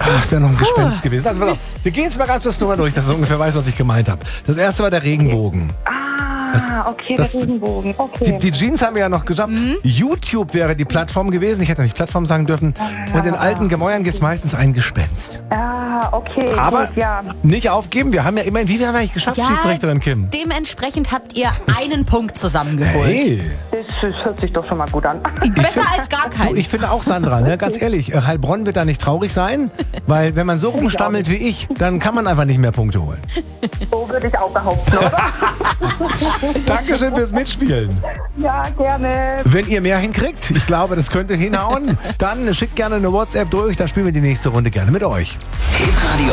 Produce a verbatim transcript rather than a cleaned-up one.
Das wäre noch ein Gespenst gewesen. Also pass auf, wir gehen jetzt mal ganz das Nummer durch, dass du ungefähr weißt, was ich gemeint habe. Das erste war der Regenbogen. Ah, okay, das- der Regenbogen. Die, Okay. die Jeans haben wir ja noch geschafft. YouTube wäre die Plattform gewesen. Ich hätte noch nicht Plattform sagen dürfen. Und in alten Gemäuern gibt es meistens ein Gespenst. Ah, okay. Aber gut, ja. nicht aufgeben. Wir haben ja immerhin, wie viel haben wir eigentlich geschafft, Schiedsrichterin Kim? Dementsprechend habt ihr einen Punkt zusammengeholt. Hey. Das, das hört sich doch schon mal gut an. Besser als gar Du, keinen. ich finde auch, Sandra, ne, ganz ehrlich, äh, Heilbronn wird da nicht traurig sein, weil wenn man so rumstammelt wie ich, dann kann man einfach nicht mehr Punkte holen. So würde ich auch behaupten, oder? Dankeschön fürs Mitspielen. Ja, gerne. Wenn ihr mehr hinkriegt, ich glaube, das könnte hinhauen, dann schickt gerne eine WhatsApp durch, dann spielen wir die nächste Runde gerne mit euch. Hitradio